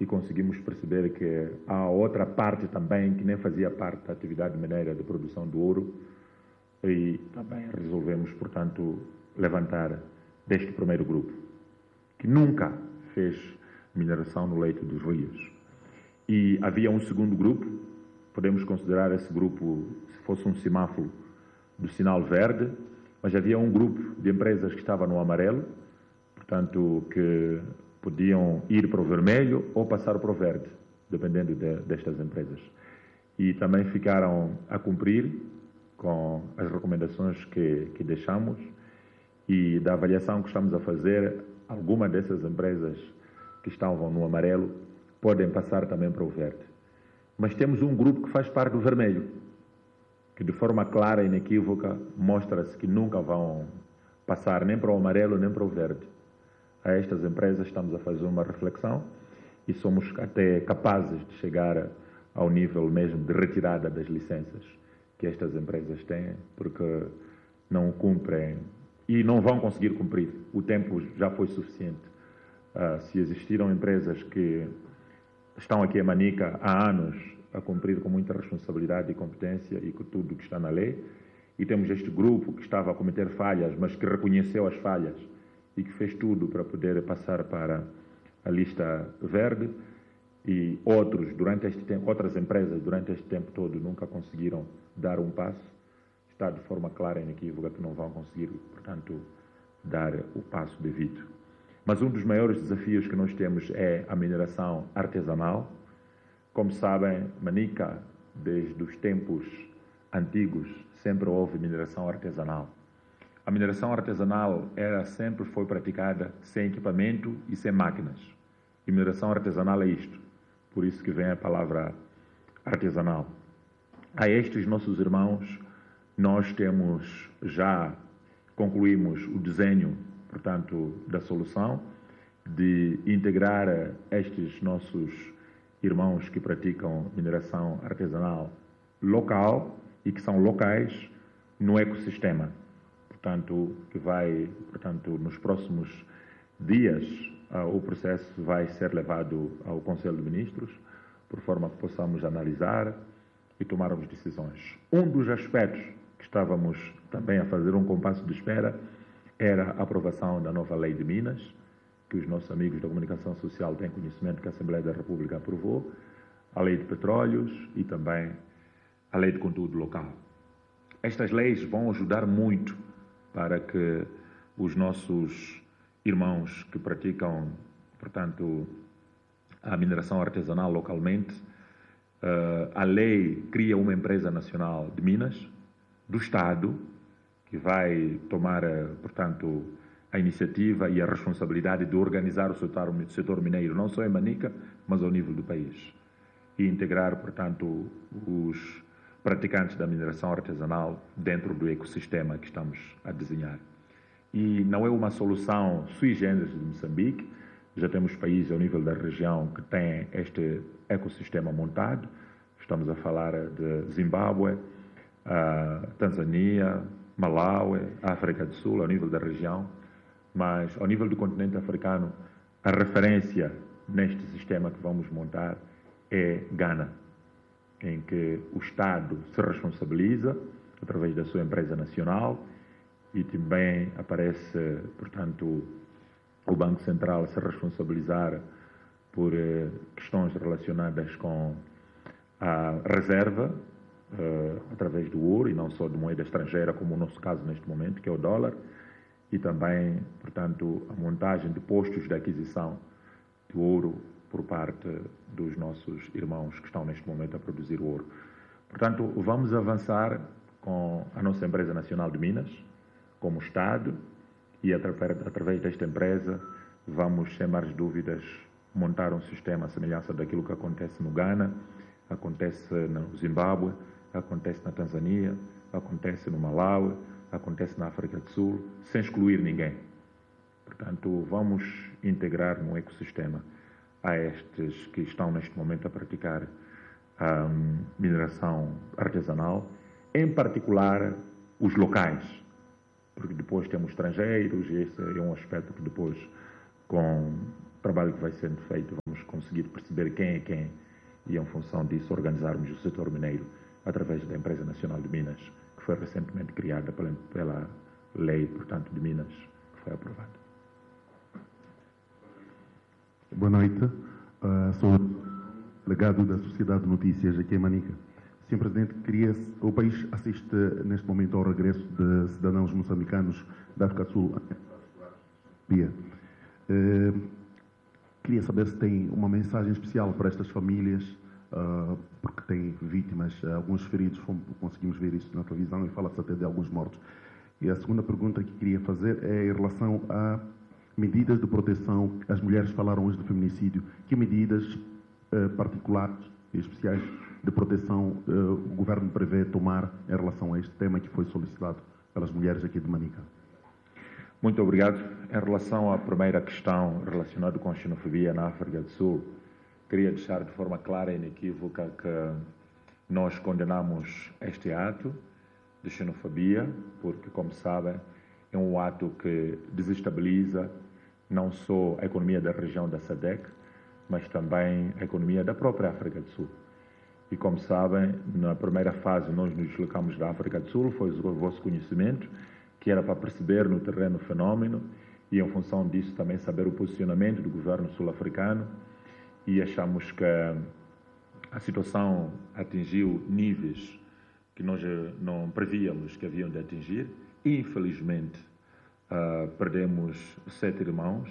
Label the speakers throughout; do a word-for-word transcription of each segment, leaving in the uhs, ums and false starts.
Speaker 1: e conseguimos perceber que há outra parte também que nem fazia parte da atividade mineira de produção do ouro e também resolvemos, portanto, levantar deste primeiro grupo, que nunca fez mineração no leito dos rios. E havia um segundo grupo, podemos considerar esse grupo, se fosse um semáforo, do sinal verde, mas havia um grupo de empresas que estava no amarelo, portanto, que podiam ir para o vermelho ou passar para o verde, dependendo de, destas empresas. E também ficaram a cumprir com as recomendações que, que deixamos e da avaliação que estamos a fazer, alguma dessas empresas que estavam no amarelo podem passar também para o verde. Mas temos um grupo que faz parte do vermelho, que de forma clara e inequívoca mostra-se que nunca vão passar nem para o amarelo nem para o verde. A estas empresas estamos a fazer uma reflexão e somos até capazes de chegar ao nível mesmo de retirada das licenças que estas empresas têm, porque não cumprem e não vão conseguir cumprir. O tempo já foi suficiente. Uh, se existiram empresas que estão aqui em Manica há anos a cumprir com muita responsabilidade e competência e com tudo que está na lei, e temos este grupo que estava a cometer falhas, mas que reconheceu as falhas e que fez tudo para poder passar para a lista verde, e outros, durante este tempo, outras empresas, durante este tempo todo, nunca conseguiram dar um passo. Está de forma clara e inequívoca que não vão conseguir, portanto, dar o passo devido. Mas um dos maiores desafios que nós temos é a mineração artesanal. Como sabem, Manica, desde os tempos antigos, sempre houve mineração artesanal. A mineração artesanal era, sempre foi praticada sem equipamento e sem máquinas. E mineração artesanal é isto. Por isso que vem a palavra artesanal. A estes nossos irmãos, nós temos já, concluímos o desenho, portanto, da solução de integrar estes nossos irmãos que praticam mineração artesanal local e que são locais no ecossistema. Portanto, que vai, portanto, nos próximos dias, uh, o processo vai ser levado ao Conselho de Ministros, por forma que possamos analisar e tomarmos decisões. Um dos aspectos que estávamos também a fazer um compasso de espera era a aprovação da nova Lei de Minas, que os nossos amigos da comunicação social têm conhecimento que a Assembleia da República aprovou, a Lei de Petróleos e também a Lei de Conteúdo Local. Estas leis vão ajudar muito para que os nossos irmãos que praticam, portanto, a mineração artesanal localmente, uh, a lei cria uma empresa nacional de Minas, do Estado, que vai tomar, portanto, a iniciativa e a responsabilidade de organizar o setor, o setor mineiro, não só em Manica, mas ao nível do país. E integrar, portanto, os praticantes da mineração artesanal dentro do ecossistema que estamos a desenhar. E não é uma solução sui generis de Moçambique, já temos países ao nível da região que têm este ecossistema montado, estamos a falar de Zimbábue, a Tanzânia, Malawi, África do Sul, ao nível da região, mas ao nível do continente africano, a referência neste sistema que vamos montar é Ghana, em que o Estado se responsabiliza através da sua empresa nacional e também aparece, portanto, o Banco Central se responsabilizar por eh, questões relacionadas com a reserva eh, através do ouro e não só de moeda estrangeira, como o nosso caso neste momento, que é o dólar, e também, portanto, a montagem de postos de aquisição de ouro por parte dos nossos irmãos que estão neste momento a produzir ouro. Portanto, vamos avançar com a nossa empresa nacional de Minas, como Estado, e através, através desta empresa vamos, sem mais dúvidas, montar um sistema à semelhança daquilo que acontece no Ghana, acontece no Zimbábue, acontece na Tanzânia, acontece no Malawi, acontece na África do Sul, sem excluir ninguém. Portanto, vamos integrar no ecossistema a estes que estão neste momento a praticar a um, mineração artesanal, em particular os locais, porque depois temos estrangeiros e esse é um aspecto que depois, com trabalho que vai sendo feito, vamos conseguir perceber quem é quem e, em função disso, organizarmos o setor mineiro através da Empresa Nacional de Minas, que foi recentemente criada pela, pela lei, portanto, de Minas, que foi aprovada.
Speaker 2: Boa noite. Uh, sou delegado da Sociedade de Notícias aqui em Manica. senhor Presidente, queria, o país assiste neste momento ao regresso de cidadãos moçambicanos da África do Sul. Uh, queria saber se tem uma mensagem especial para estas famílias, uh, porque têm vítimas, uh, alguns feridos, fomos, conseguimos ver isso na televisão e fala-se até de alguns mortos. E a segunda pergunta que queria fazer é em relação a medidas de proteção. As mulheres falaram hoje de feminicídio. Que medidas uh, particulares e especiais de proteção uh, o Governo prevê tomar em relação a este tema que foi solicitado pelas mulheres aqui de Manica?
Speaker 1: Muito obrigado. Em relação à primeira questão relacionada com a xenofobia na África do Sul, queria deixar de forma clara e inequívoca que nós condenamos este ato de xenofobia, porque, como sabem, é um ato que desestabiliza não só a economia da região da SADC, mas também a economia da própria África do Sul. E, como sabem, na primeira fase nós nos deslocamos da África do Sul, foi o vosso conhecimento, que era para perceber no terreno o fenómeno e, em função disso, também saber o posicionamento do governo sul-africano, e achamos que a situação atingiu níveis que nós não prevíamos que haviam de atingir. Infelizmente, uh, perdemos sete irmãos,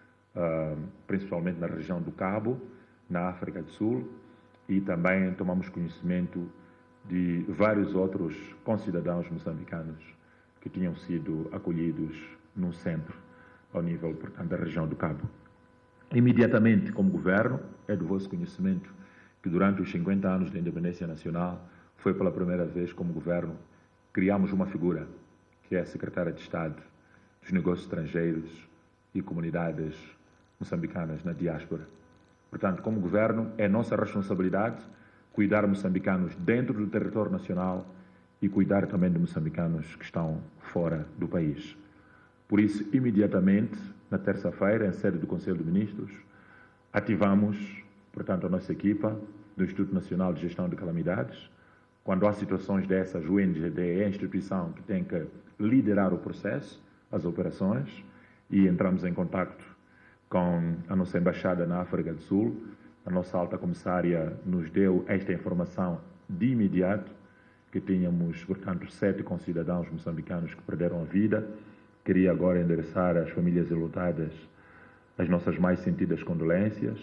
Speaker 1: uh, principalmente na região do Cabo, na África do Sul, e também tomamos conhecimento de vários outros concidadãos moçambicanos que tinham sido acolhidos num centro ao nível, portanto, da região do Cabo. Imediatamente, como governo, é do vosso conhecimento que durante os cinquenta anos da independência nacional foi pela primeira vez, como governo, criamos uma figura, que é a secretária de Estado dos Negócios Estrangeiros e Comunidades Moçambicanas na diáspora. Portanto, como governo, é nossa responsabilidade cuidar de moçambicanos dentro do território nacional e cuidar também de moçambicanos que estão fora do país. Por isso, imediatamente, na terça-feira, em sede do Conselho de Ministros, ativamos, portanto, a nossa equipa do Instituto Nacional de Gestão de Calamidades. Quando há situações dessas, o N G D é a instituição que tem que liderar o processo, as operações, e entramos em contacto com a nossa embaixada na África do Sul. A nossa alta comissária nos deu esta informação de imediato, que tínhamos, portanto, sete concidadãos moçambicanos que perderam a vida. Queria agora endereçar às famílias enlutadas as nossas mais sentidas condolências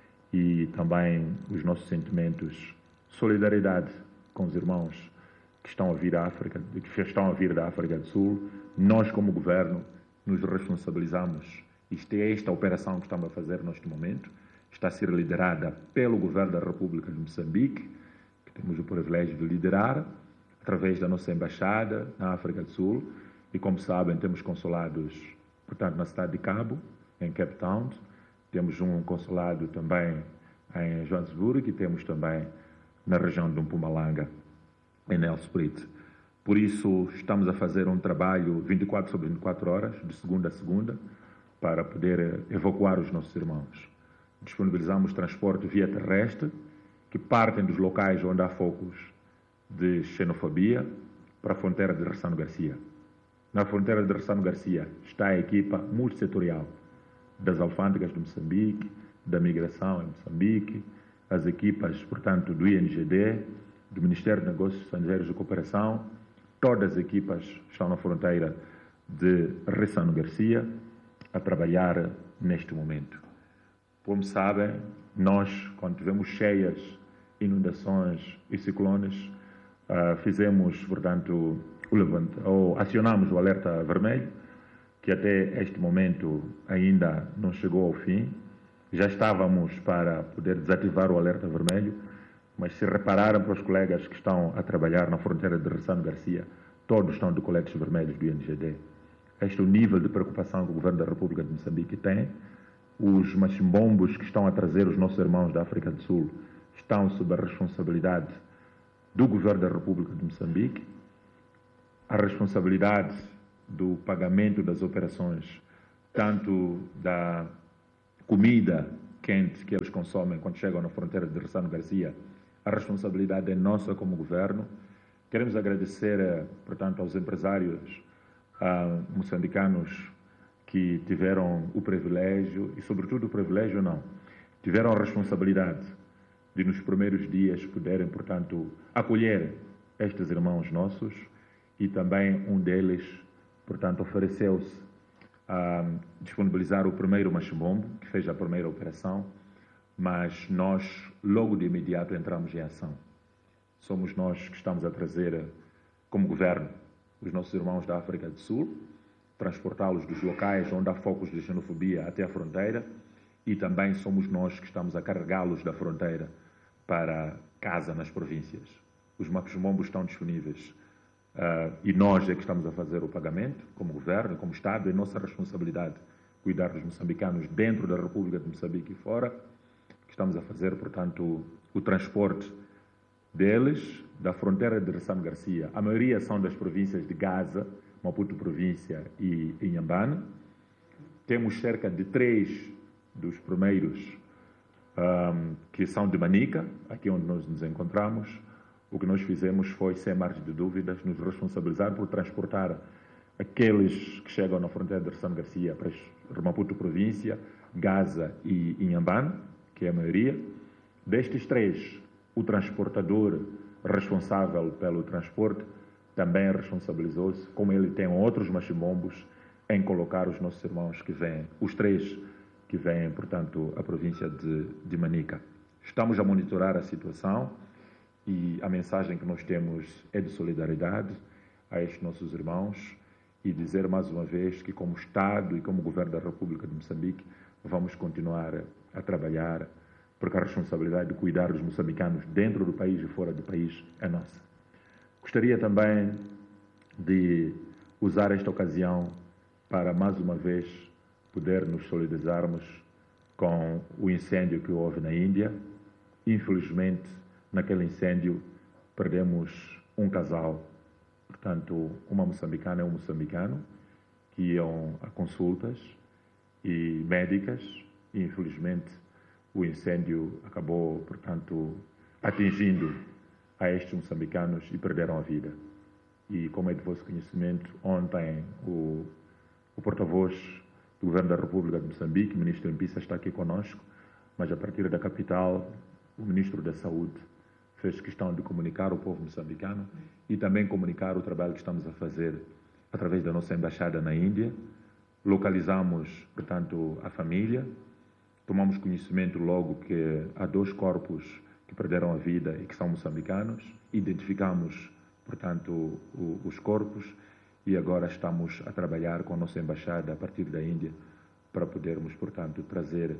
Speaker 1: e também os nossos sentimentos de solidariedade com os irmãos que estão a vir da África, que estão a vir da África do Sul. Nós, como governo, nos responsabilizamos. Isto é esta operação que estamos a fazer neste momento. Está a ser liderada pelo Governo da República de Moçambique, que temos o privilégio de liderar, através da nossa embaixada na África do Sul. E, como sabem, temos consulados, portanto, na cidade de Cabo, em Cape Town. Temos um consulado também em Joanesburgo e temos também na região de Mpumalanga, em Nelspruit. Por isso, estamos a fazer um trabalho vinte e quatro sobre vinte e quatro horas, de segunda a segunda, para poder evacuar os nossos irmãos. Disponibilizamos transporte via terrestre, que partem dos locais onde há focos de xenofobia, para a fronteira de Ressano Garcia. Na fronteira de Ressano Garcia está a equipa multissetorial das alfândegas de Moçambique, da migração em Moçambique, as equipas, portanto, do I N G D, do Ministério de Negócios Estrangeiros e Cooperação. Todas as equipas estão na fronteira de Ressano Garcia a trabalhar neste momento. Como sabem, nós, quando tivemos cheias, inundações e ciclones, uh, fizemos, portanto, o levante, ou acionamos o alerta vermelho, que até este momento ainda não chegou ao fim. Já estávamos para poder desativar o alerta vermelho, mas se repararem para os colegas que estão a trabalhar na fronteira de Ressano Garcia, todos estão de coletes vermelhos do I N G D. Este é o nível de preocupação que o Governo da República de Moçambique tem. Os machimbombos que estão a trazer os nossos irmãos da África do Sul estão sob a responsabilidade do Governo da República de Moçambique. A responsabilidade do pagamento das operações, tanto da comida quente que eles consomem quando chegam na fronteira de Ressano Garcia, a responsabilidade é nossa como governo. Queremos agradecer, portanto, aos empresários uh, moçambicanos que tiveram o privilégio, e sobretudo o privilégio não, tiveram a responsabilidade de nos primeiros dias poderem, portanto, acolher estes irmãos nossos, e também um deles, portanto, ofereceu-se a disponibilizar o primeiro machimbombo, que fez a primeira operação, mas nós logo de imediato entramos em ação. Somos nós que estamos a trazer, como governo, os nossos irmãos da África do Sul, transportá-los dos locais onde há focos de xenofobia até a fronteira, e também somos nós que estamos a carregá-los da fronteira para casa nas províncias. Os machimbos estão disponíveis uh, e nós é que estamos a fazer o pagamento, como governo, como Estado. É nossa responsabilidade cuidar dos moçambicanos dentro da República de Moçambique e fora, que estamos a fazer, portanto, o transporte deles da fronteira de Ressano Garcia. A maioria são das províncias de Gaza, Maputo província e Inhambane. Temos cerca de três dos primeiros um, que são de Manica, aqui onde nós nos encontramos. O que nós fizemos foi, sem margem de dúvidas, nos responsabilizar por transportar aqueles que chegam na fronteira de Ressano Garcia para Maputo província, Gaza e Inhambane, que é a maioria. Destes três, o transportador responsável pelo transporte também responsabilizou-se, como ele tem outros machimbombos, em colocar os nossos irmãos que vêm, os três que vêm, portanto, à província de, de Manica. Estamos a monitorar a situação e a mensagem que nós temos é de solidariedade a estes nossos irmãos e dizer mais uma vez que, como Estado e como Governo da República de Moçambique, vamos continuar a trabalhar, porque a responsabilidade de cuidar dos moçambicanos dentro do país e fora do país é nossa. Gostaria também de usar esta ocasião para, mais uma vez, poder nos solidarizarmos com o incêndio que houve na Índia. Infelizmente, naquele incêndio, perdemos um casal, portanto, uma moçambicana e um moçambicano, que iam a consultas e médicas, e, infelizmente, o incêndio acabou, portanto, atingindo a estes moçambicanos e perderam a vida. E, como é de vosso conhecimento, ontem o, o porta-voz do Governo da República de Moçambique, o Ministro Mpisa, está aqui conosco, mas a partir da capital, o Ministro da Saúde fez questão de comunicar ao povo moçambicano e também comunicar o trabalho que estamos a fazer através da nossa embaixada na Índia. Localizamos, portanto, a família, tomamos conhecimento logo que há dois corpos que perderam a vida e que são moçambicanos, identificamos, portanto, o, os corpos e agora estamos a trabalhar com a nossa embaixada a partir da Índia para podermos, portanto, trazer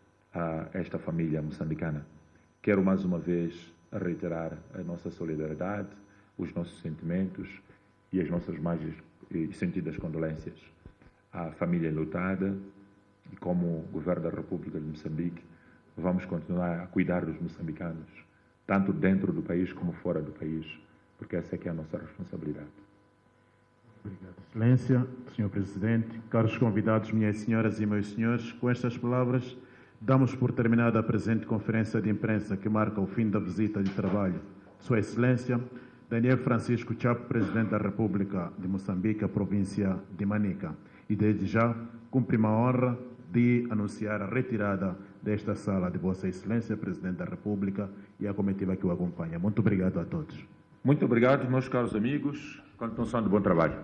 Speaker 1: a esta família moçambicana. Quero mais uma vez reiterar a nossa solidariedade, os nossos sentimentos e as nossas mais sentidas condolências à família enlutada. E como Governo da República de Moçambique, vamos continuar a cuidar dos moçambicanos, tanto dentro do país como fora do país, porque essa é que é a nossa responsabilidade.
Speaker 3: Obrigado, Excelência, senhor Presidente. Caros convidados, minhas senhoras e meus senhores, com estas palavras, damos por terminada a presente conferência de imprensa que marca o fim da visita de trabalho de Sua Excelência Daniel Francisco Chapo, Presidente da República de Moçambique, a província de Manica. E desde já, cumpre-me a honra de anunciar a retirada desta sala de Vossa Excelência, Presidente da República, e a comitiva que o acompanha. Muito obrigado a todos.
Speaker 1: Muito obrigado, meus caros amigos. Continuação de bom trabalho.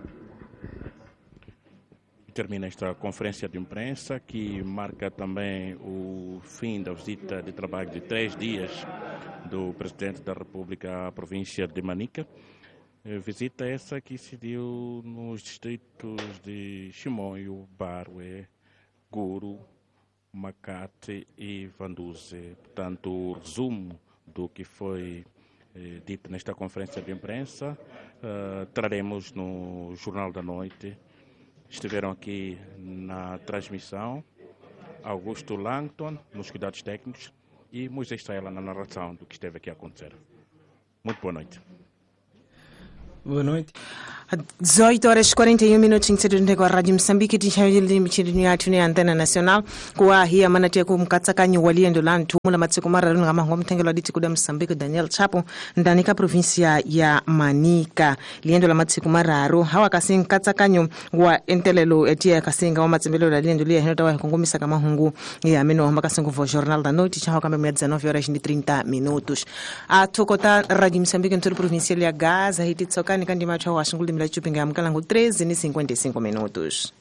Speaker 4: Termina esta conferência de imprensa que marca também o fim da visita de trabalho de três dias do Presidente da República à província de Manica. Visita essa que se deu nos distritos de Chimoio, Barwe, Guru, Makate e Vanduze. Portanto, o resumo do que foi eh, dito nesta conferência de imprensa uh, traremos no Jornal da Noite. Estiveram aqui na transmissão Augusto Langton nos cuidados técnicos e Moisés Saela na narração do que esteve aqui a acontecer. Muito boa noite.
Speaker 5: Boa noite. dezoito horas e quarenta e um minutos em com a Rádio Moçambique tinha michini yathu ni Antena Nacional kwa hiya manatia kumkatsakanyo waliendo la ntumula matsiku mara lunga mahwa mtengelo diti kuda Moçambique Daniel Chapo ndani ka provinsia ya Manica liendo la matsiku mararo hawa kasinga katsakanyo wa entelelo etia kasinga wa matsembelo la liendo lia henota wa kungumisa kama hungu ya meno makasingo vo jornal da noite chaho kama mia dezenove horas e trinta minutos a tokota Rádio Moçambique em todo provincial ya Gaza hiti tsokani kandi macho wa shunguli mila chupinga mkalangu treze e cinquenta e cinco minutos.